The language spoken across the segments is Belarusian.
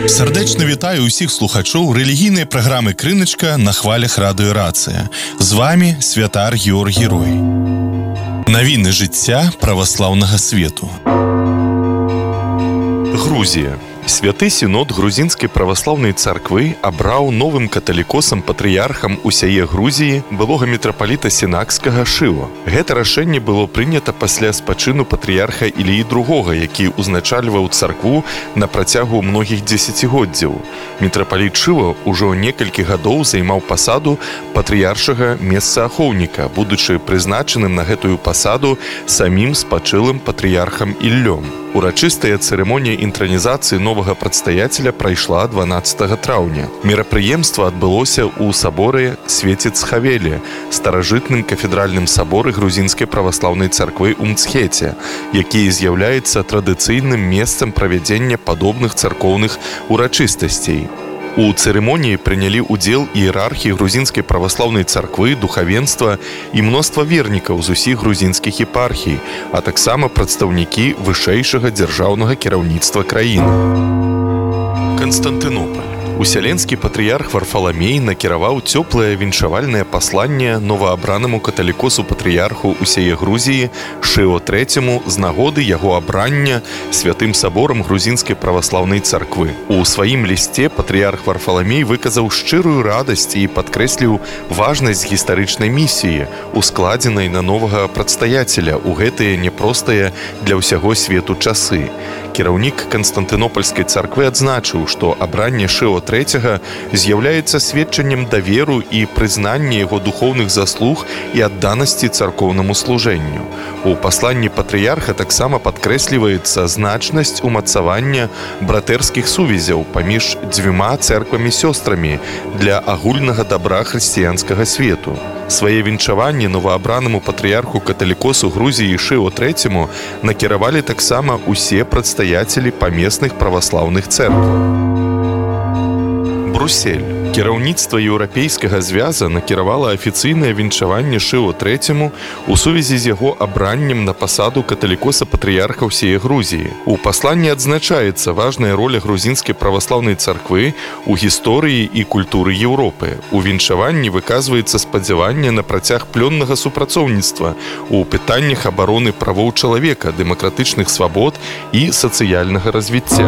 Сардэчна вітаю ўсіх слухачоў рэлігійнай праграмы «Крыначка» на хвалях радыё Рацыя. З вами святар Георгій Рой. Навіны жыцця праваслаўнага свету. Грузія. Святы сінод грузінскай праваслаўнай царквы абраў новым каталікосам-патрыярхам усяе Грузіі былога мітрапаліта Сінакскага Шыва. Гэта рашэнне было прынята пасля спачыну патрыярха Іліі II, які ўзначальваў царкву на працягу многіх дзесяцігоддзяў. Мітрапаліт Шыва ўжо некалькі гадоў займаў пасаду патрыяршага месцаахоўніка, будучы прызначаным на гэтую пасаду самім спачылым патрыярхам Іллём. Урачыстая цырымонія інтранізацыі новага прадстаяцеля прайшла 12 траўня. Мерапрыемства адбылося ў саборы Свецец-Хавелі, старажытным кафедральным саборы грузінскай праваслаўнай царквы ў Мцхеце, які з'яўляецца традыцыйным месцам правядзення падобных царкоўных урачыстасцей. У цырымоніі прынялі ўдзел іерархі грузінскай праваслаўнай царквы, духавенства і мноства вернікаў з усіх грузінскіх епархій, а таксама прадстаўнікі вышэйшага дзяржаўнага кіраўніцтва краіны. Канстантынополь. Усяленскі патрыярх Варфаламей накіраваў цёплае віншавальнае пасланне новаабранаму каталікосу-патрыярху усяе Грузіі Шыо III з нагоды яго абрання святым саборам грузінскай праваслаўнай царквы. У сваім лісце патрыярх Варфаламей выказаў шчырую радасць і падкрэсліў важнасць гістарычнай місіі, ускладзенай на новага прадстаяцеля ў гэтыя няпростыя для ўсяго свету часы. Кіраўнік Канстантынопольскай царквы адзначыў, што абранне Шыо III з'яўляецца сведчаннем даверу і прызнання яго духоўных заслуг і адданасці царкоўнаму служэнню. У пасланні патрыярха таксама падкрэсліваецца значнасць умацавання братэрскіх сувязяў паміж дзвюма цэрквамі-сёстрамі для агульнага дабра хрысціянскага свету. Свае віншаванні новаабранаму патрыярху каталікосу Грузіі Шыо III накіравалі таксама усе прадстаяцелі памесных праваслаўных цэркваў. Брюссель. Кіраўніцтва Еўрапейскага звяза накіравала афіцыйнае віншаванне Шыо III у сувязі з яго абраннем на пасаду каталікоса-патрыярха ўсяе Грузіі. У пасланні адзначаецца важная роля грузінскай праваслаўнай царквы ў гісторыі і культуры Еўропы. У віншаванні выказваецца спадзяванне на працяг плённага супрацоўніцтва ў пытаннях абароны правоў чалавека, дэмакратычных свабод і сацыяльнага развіцця.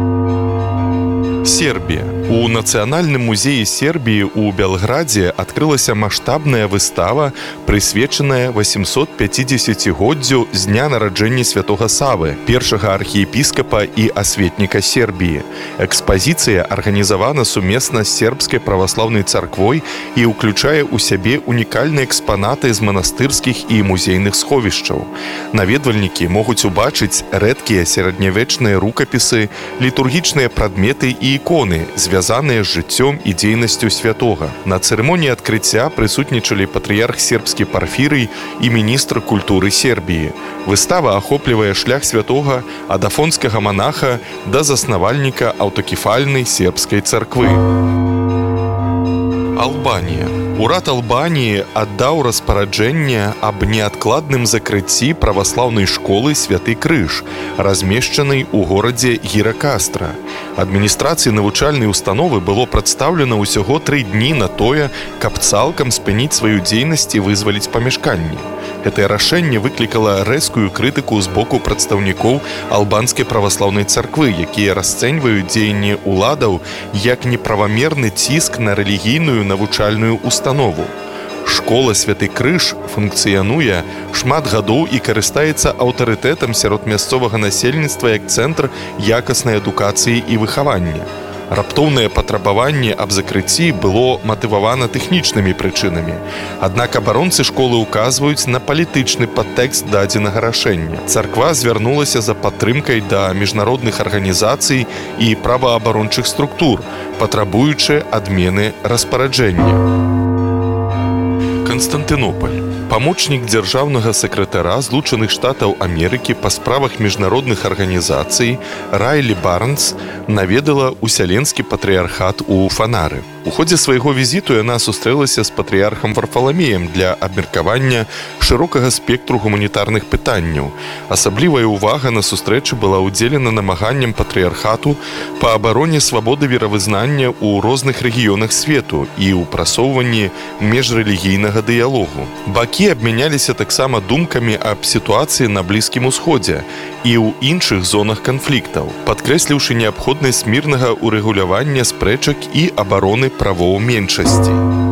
Сербія. У Нацыянальным музеі Сербіі ў Белградзе адкрылася маштабная выстава, прысвечаная 850-годдзю з дня нараджэння святога Савы, першага архіепіскапа і асветніка Сербіі. Экспазіцыя арганізавана сумесна з сербскай праваслаўнай царквой і ўключае ў сябе унікальныя экспанаты з манастырскіх і музейных сховішчаў. Наведвальнікі могуць убачыць рэдкія сярэднявечныя рукапісы, літургічныя прадметы і іконы, звязаныя з жыццём і дзейнасцю святога. На цырымоніі адкрыцця прысутнічалі патрыярх сербскі Парфірый і міністр культуры Сербіі. Выстава ахоплівае шлях святога ад афонскага манаха да заснавальніка аўтакефальнай сербскай царквы. Албанія. Урад Албаніі аддаў распараджэнне аб неадкладным закрыцці праваслаўнай школы Святы Крыж, размешчанай у горадзе Гіракастра. Адміністрацыі навучальнай установы было прадстаўлена ўсяго 3 дні на тое, каб цалкам спыніць сваю дзейнасць і вызваліць памяшканні. Гэтае рашэнне выклікала рэзкую крытыку з боку прадстаўнікоў албанскай праваслаўнай царквы, якія расцэньваюць дзеянне ўладаў як неправамерны ціск на рэлігійную навучальную установу. Школа Святы Крыж функцыянуе шмат гадоў і карыстаецца аўтарытэтам сярод мясцовага насельніцтва як цэнтр якаснай адукацыі і выхавання. Раптоўнае патрабаванне аб закрыцці было матывавана тэхнічнымі прычынамі. Аднак абаронцы школы ўказваюць на палітычны падтэкст дадзенага рашэння. Царква звярнулася за падтрымкай да міжнародных арганізацый і праваабарончых структур, патрабуючы адмены распараджэння. Канстантынополь. Памочнік дзяржаўнага сакратара Злучаных Штатаў Амерыкі па справах міжнародных арганізацый Райлі Барнс наведала усяленскі патрыярхат у Фанары. У ходзе свайго візіту яна сустрэлася з патрыярхам Варфаламеем для абмеркавання шырокага спектру гуманітарных пытанняў. Асаблівая ўвага на сустрэчы была ўдзелена намаганням патрыярхату па абароне свабоды веравызнання ў розных рэгіёнах свету і ў прасоўванні міжрэлігійнага дыялогу. Бакі абмяняліся таксама думкамі аб сітуацыі на Блізкім Усходзе і ў іншых зонах канфліктаў, падкрэсліўшы неабходнасць мірнага ўрэгулявання спрэчак і абароны правоў меншасцей.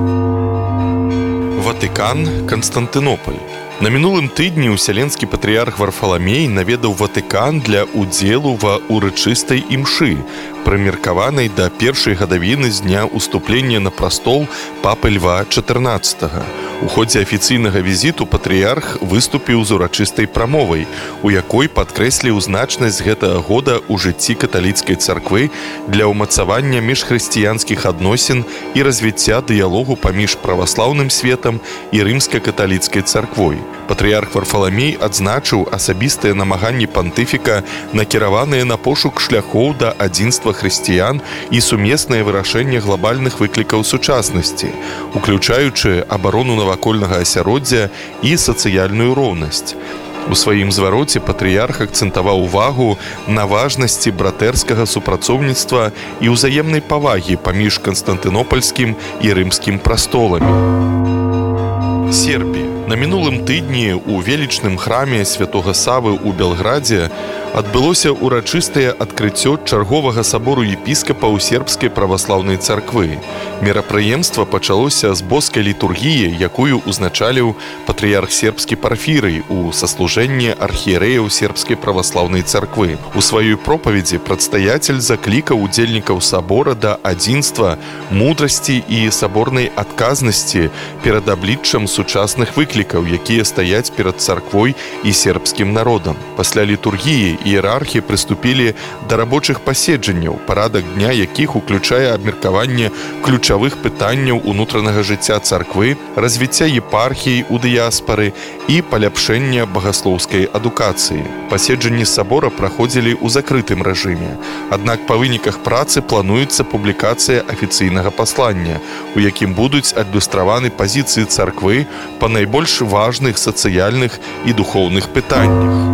Ватыкан, Канстантынополь. На мінулым тыдні ўсяленскі патрыярх Варфаламей наведаў Ватыкан для ўдзелу ва урачыстай імшы, прымеркаванай да першай гадавіны з дня ўступлення на прастол папы Льва XIV. У ходзе афіцыйнага візіту патрыярх выступіў з урачыстай прамовай, у якой падкрэсліў значнасць гэтага года ў жыцці каталіцкай царквы для ўмацавання міжхрысціянскіх адносін і развіцця дыялогу паміж праваслаўным светам і рымска-каталіцкай царквой. Патрыярх Варфаламей адзначыў асабістыя намаганні пантыфіка, накіраваныя на пошук шляхоў да адзінства хрысціян і сумеснае вырашэнне глобальных выклікаў сучаснасці, уключаючы абарону навакольнага асяроддзя і сацыяльную роўнасць. У сваім звароце патрыярх акцэнтаваў увагу на важнасці братэрскага супрацоўніцтва і ўзаемнай павагі паміж Канстантынопольскім і рымскім прастоламі. Сербія. На мінулым тыдні ў велічным храме святога Савы ў Белградзе адбылося урачыстае адкрыццё чарговага сабору епіскапаў сербскай праваслаўнай царквы. Мерапрыемства пачалося з боскай літургіі, якую ўзначаліў патрыярх сербскі Парфірый у саслужэнні архієрэяў сербскай праваслаўнай царквы. У сваёй пропаведзі прадстаяцель заклікаў удзельнікаў сабора да адзінства, мудрасці і саборнай адказнасці перад абліччам сучасных выклікаў, якія стаяць перад царквой і сербскім народам. Пасля літургіі іерархі прыступілі да рабочых паседжанняў, парадак дня якіх уключае абмеркаванне ключавых пытанняў унутранага жыцця царквы, развіцця епархій у дыяспары і паляпшэння багаслоўскай адукацыі. Паседжанні сабора праходзілі ў закрытым рэжыме. Аднак па выніках працы плануецца публікацыя афіцыйнага паслання, у якім будуць адлюстраваны пазіцыі царквы па найбольш важных сацыяльных і духоўных пытаннях.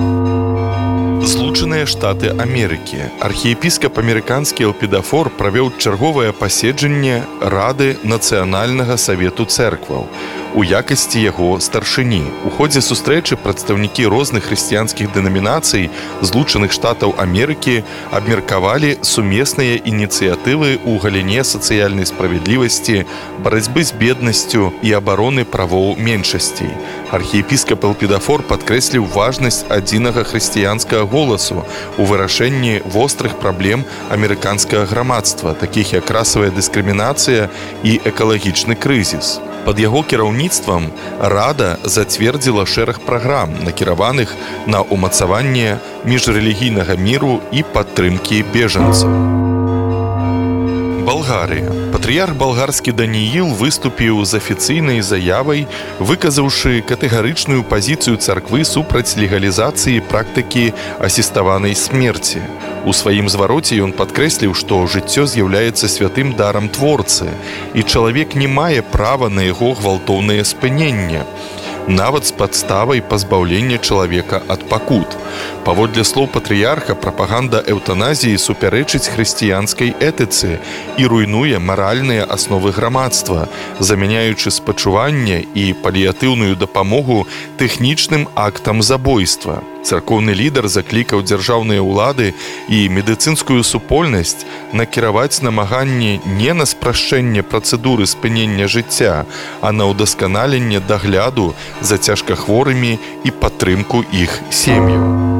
Злучаныя Штаты Амерыкі. Архіепіскап амерыканскі Элпідафор правёў чарговае паседжанне Рады Нацыянальнага Савету Цэркваў у якасці яго старшыні. У ходзе сустрэчы прадстаўнікі розных хрысціянскіх дэнамінацый Злучаных Штатаў Амерыкі абмеркавалі сумесныя ініцыятывы ў галіне сацыяльнай справядлівасці, барацьбы з беднасцю і абароны правоў меншасцей. Архіепіскап Элпідафор падкрэсліў важнасць адзінага хрысціянскага голасу у вырашэнні вострых праблем амерыканскага грамадства, такіх як расавая дыскрымінацыя і экалагічны крызіс. Пад яго кіраўніцтвам Рада зацвердзіла шэраг праграм, накіраваных на ўмацаванне міжрэлігійнага міру і падтрымкі бежанцаў. Балгарыя. Патрыярх балгарскі Данііл выступіў з афіцыйнай заявай, выказаўшы катэгарычную пазіцыю царквы супраць легалізацыі практыкі асіставанай смерці. У сваім звароце ён падкрэсліў, што жыццё з'яўляецца святым дарам творцы, і чалавек не мае права на яго гвалтоўнае спыненне, нават з падставай пазбаўлення чалавека ад пакут. Паводле слоў патрыярха, прапаганда эўтаназіі супярэчыць хрысціянскай этыцы і руйнуе маральныя асновы грамадства, замяняючы спачуванне і паліятыўную дапамогу тэхнічным актам забойства. Царкоўны лідар заклікаў дзяржаўныя ўлады і медыцынскую супольнасць накіраваць намаганні не на спрашчэнне працэдуры спынення жыцця, а на ўдасканаленне дагляду за цяжкахворымі і падтрымку іх сем'яў.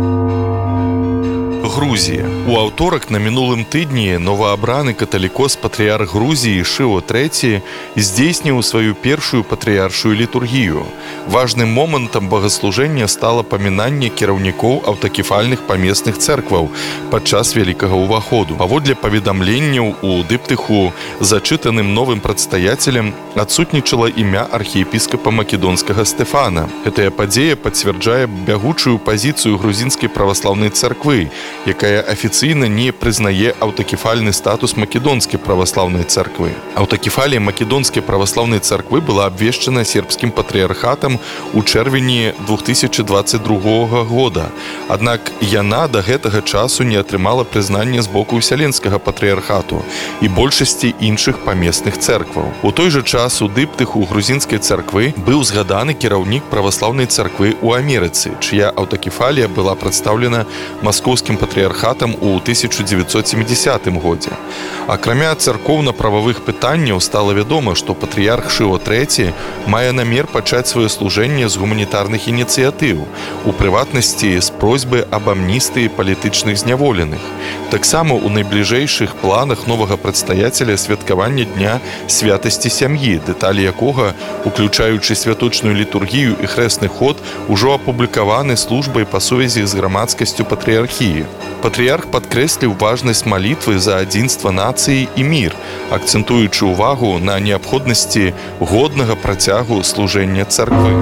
Грузія. У аўторак на мінулым тыдні новаабраны каталікос патрыярх Грузіі Шыо III здзейсніў сваю першую патрыяршую літургію. Важным момантам богаслужэння стала памінанне кіраўнікоў аўтакефальных памесных цэркваў падчас вялікага ўваходу. Паводле паведамленняў у дыптыху зачытаным новым прадстаяцелем адсутнічала імя архіепіскапа македонскага Стэфана. Гэтая падзея пацвярджае бягучую пазіцыю грузінскай праваслаўнай царквы, якая афіцыйна не прызнае аўтакефальны статус македонскай праваслаўнай царквы. Аўтакефалія македонскай праваслаўнай царквы была абвешчана сербскім патрыярхатам у чэрвені 2022 года. Аднак яна да гэтага часу не атрымала прызнання з боку Уселенскага патрыярхату і большасці іншых памесных цэркваў. У той жа час у дыптыху грузінскай царквы быў згаданы кіраўнік праваслаўнай царквы ў Амерыцы, чыя аўтакефалія была прадстаўлена маскоўскім патрыярхатам у 1970 годзе. Акрамя царкоўна-прававых пытанняў стала вядома, што патрыярх Шыо III мае намер пачаць сваё служэнне з гуманітарных ініцыятыў, у прыватнасці з просьбы аб амністыі палітычных зняволеных. Таксама ў найбліжэйшых планах новага прадстаяцеля святкавання Дня святасці сям'і, дэталі якога, уключаючы святочную літургію і хрэсны ход, ужо апублікаваны службай па сувязі з грамадскасцю патрыярхіі. Патрыярх падкрэсліў важнасць малітвы за адзінства нацыі і мір, акцэнтуючы ўвагу на неабходнасці годнага працягу служэння царквы.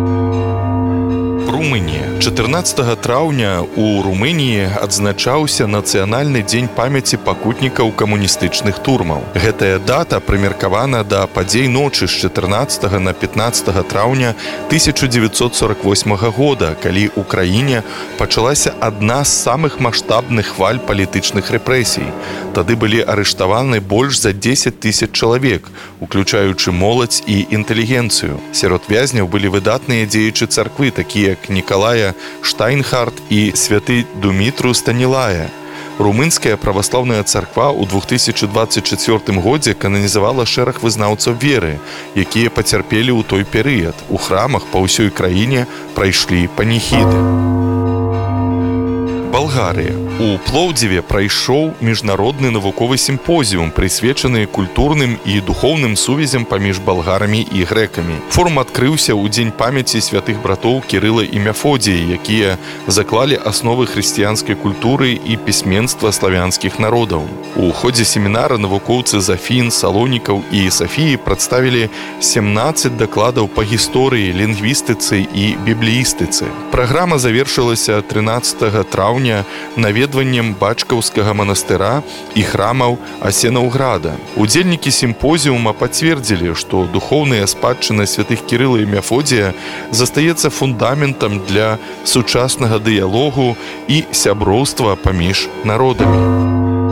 Румынія. 14 траўня у Румыніі адзначаўся нацыянальны дзень памяці пакутнікаў камуністычных турмаў. Гэтая дата прымеркавана да падзей ночы з 14 на 15 траўня 1948 года, калі ў краіне пачалася адна з самых маштабных хваль палітычных рэпрэсій. Тады былі арыштаваны больш за 10 000 чалавек, уключаючы моладзь і інтэлігенцыю. Сярод вязняў былі выдатныя дзеячы царквы, такія як Нікалая Штайнхарт і святы Думітру Станілая. Румынская праваслаўная царква ў 2024 годзе кананізавала шэраг вызнаўцаў веры, якія пацярпелі ў той перыяд. У храмах па ўсёй краіне прайшлі паніхіды. Балгарыя. У Плоўдзіве прайшоў міжнародны навуковы сімпозіум, прысвечаны культурным і духоўным сувязям паміж балгарамі і грэкамі. Форум адкрыўся ў дзень памяці святых братоў Кірыла і Мефодія, якія заклалі асновы хрысціянскай культуры і пісьменства славянскіх народаў. У ходзе семінара навукоўцы з Афін, Салонікаў і Сафіі прадставілі 17 дакладаў па гісторыі, лінгвістыцы і бібліістыцы. Праграма завершылася 13 траўня наведваннем бачкаўскага манастыра і храмаў Асенаўграда. Удзельнікі сімпозіума пацвердзілі, што духоўная спадчына святых Кірыла і Мефодія застаецца фундаментам для сучаснага дыялогу і сяброўства паміж народамі.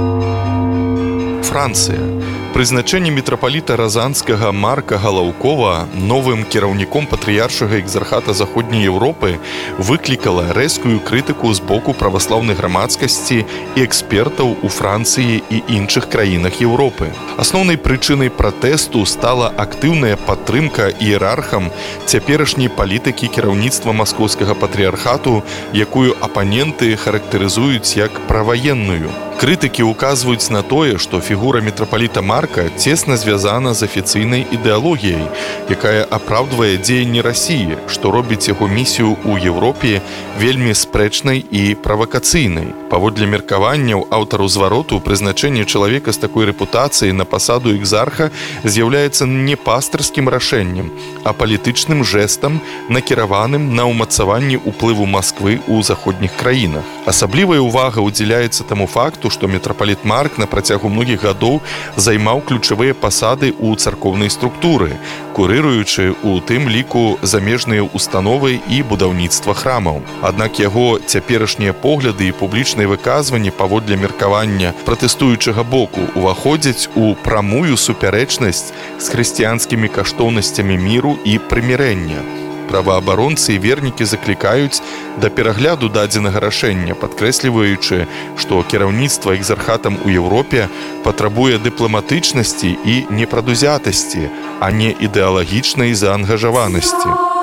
Францыя. Прызначэнне мітрапаліта Разанскага Марка Галаўкова новым кіраўніком патрыяршага экзархата Заходняй Еўропы выклікала рэзкую крытыку з боку праваслаўнай грамадскасці і экспертаў у Францыі і іншых краінах Еўропы. Асноўнай прычынай пратэсту стала актыўная падтрымка іерархам цяперашняй палітыкі кіраўніцтва маскоўскага патрыярхату, якую апаненты характарызуюць як праваенную. Крытыкі ўказваюць на тое, што фігура мітрапаліта Марка цесна звязана з афіцыйнай ідэалогіяй, якая апраўдвае дзеянні Расіі, што робіць яго місію ў Еўропе вельмі спрэчнай і правакацыйнай. Паводле меркаванняў аўтару звароту, прызначэнне чалавека з такой рэпутацыяй на пасаду экзарха з'яўляецца не пастырскім рашэннем, а палітычным жэстам, накіраваным на ўмацаванне ўплыву Масквы ў заходніх краінах. Асаблівая ўвага ўдзяляецца таму факту, што мітрапаліт Марк на працягу многіх гадоў займаў ключавыя пасады ў царкоўнай структуры, курыруючы ў тым ліку замежныя установы і будаўніцтва храмаў. Аднак яго цяперашнія погляды і публічныя выказванні паводле меркавання пратэстуючага боку уваходзяць у прамую супярэчнасць з хрысціянскімі каштоўнасцямі міру і прымірэння. Праваабаронцы і вернікі заклікаюць да перагляду дадзенага рашэння, падкрэсліваючы, што кіраўніцтва экзархатам у Еўропе патрабуе дыпламатычнасці і непрадузятасці, а не ідэалагічнай заангажаванасці.